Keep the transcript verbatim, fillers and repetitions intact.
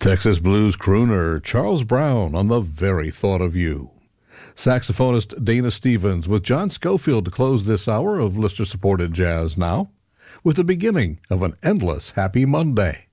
Texas blues crooner Charles Brown on The Very Thought of You. Saxophonist Dana Stevens with John Scofield to close this hour of listener-supported Jazz Now, with the beginning of an endless happy Monday.